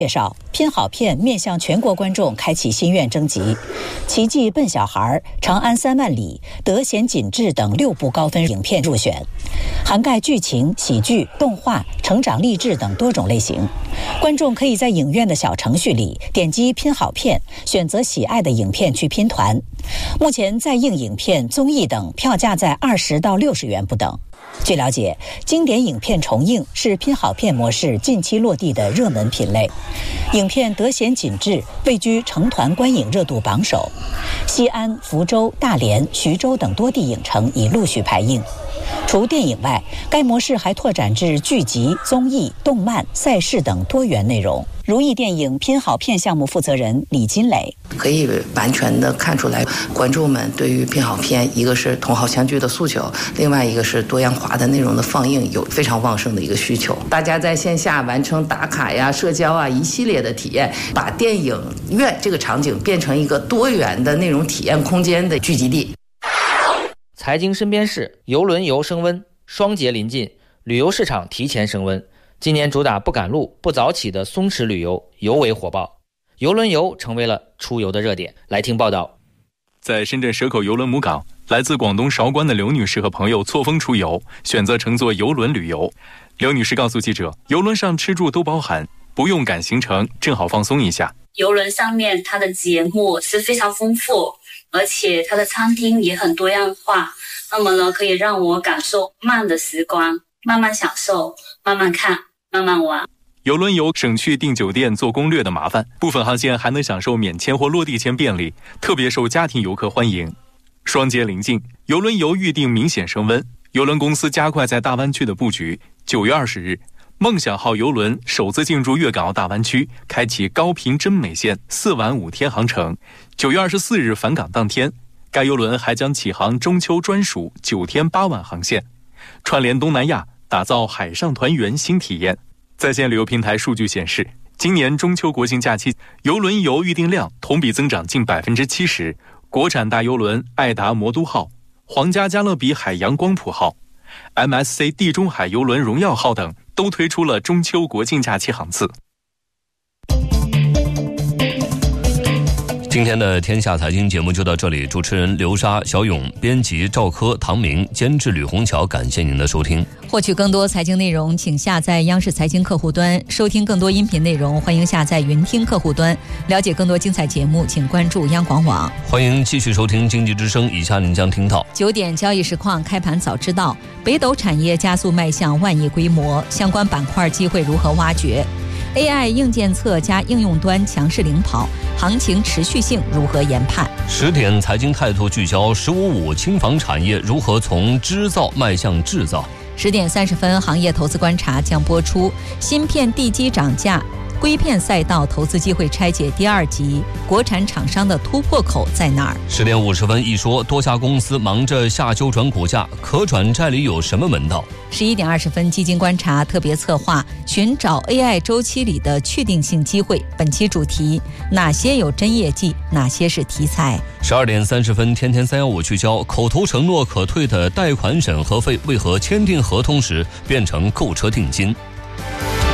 介绍，拼好片面向全国观众开启心愿征集，奇迹笨小孩、长安3万里、得闲紧致等6部高分影片入选，涵盖剧情、喜剧、动画、成长励志等多种类型。观众可以在影院的小程序里点击拼好片，选择喜爱的影片去拼团。目前在映影片、综艺等票价在20到60元不等。据了解，经典影片重映是拼好片模式近期落地的热门品类。影片得闲紧致位居成团观影热度榜首，西安、福州、大连、徐州等多地影城已陆续排映。除电影外，该模式还拓展至剧集、综艺、动漫、赛事等多元内容。如意电影拼好片项目负责人李金磊： 可以完全的看出来，观众们对于拼好片，一个是同好相聚的诉求，另外一个是多样化的内容的放映有非常旺盛的一个需求。大家在线下完成打卡呀、社交啊一系列的体验，把电影院这个场景变成一个多元的内容体验空间的聚集地。 财经身边事，邮轮游升温，双节临近，旅游市场提前升温。今年主打不赶路、不早起的松弛旅游尤为火爆，邮轮游成为了出游的热点。来听报道。 在深圳蛇口邮轮母港，来自广东韶关的刘女士和朋友错峰出游，选择乘坐邮轮旅游。刘女士告诉记者，邮轮上吃住都包含，不用赶行程，正好放松一下。 邮轮上面它的节目是非常丰富，而且它的餐厅也很多样化，那么呢，可以让我感受慢的时光，慢慢享受，慢慢看，慢慢玩。 邮轮游省去订酒店做攻略的麻烦，部分航线还能享受免签或落地签便利，特别受家庭游客欢迎。双节临近，邮轮游预订明显升温，邮轮公司加快在大湾区的布局。9月20日，梦想号邮轮首次进驻粤港澳大湾区，开启高频真美线4晚5天航程。9月24日返港当天，该邮轮还将起航中秋专属9天8晚航线，串联东南亚，打造海上团圆新体验。在线旅游平台数据显示，今年中秋国庆假期，邮轮游预订量同比增长近70%。国产大邮轮爱达魔都号、皇家加勒比海洋光谱号、MSC 地中海邮轮荣耀号等都推出了中秋国庆假期航次。 今天的天下财经节目就到这里，主持人刘莎、小勇，编辑赵科、唐明，监制吕红桥，感谢您的收听。 获取更多财经内容，请下载央视财经客户端，收听更多音频内容，欢迎下载云听客户端。了解更多精彩节目，请关注央广网。 欢迎继续收听经济之声，以下您将听到 9点交易实况，开盘早知道，北斗产业加速迈向万亿规模，相关板块机会如何挖掘？AI 硬件侧加应用端强势领跑，行情持续性如何研判 ？10点财经态度聚焦，15.5轻纺产业如何从织造迈向制造 ？10点30分，行业投资观察将播出芯片地基涨价，硅片赛道投资机会拆解第2集，国产厂商的突破口在哪儿 ？10点50分一说，多家公司忙着下周转股价，可转债里有什么门道 ？11点20分，基金观察特别策划寻找 AI 周期里的确定性机会，本期主题：哪些有真业绩，哪些是题材 ？12点30分，天天315聚焦口头承诺可退的贷款审核费为何签订合同时变成购车定金？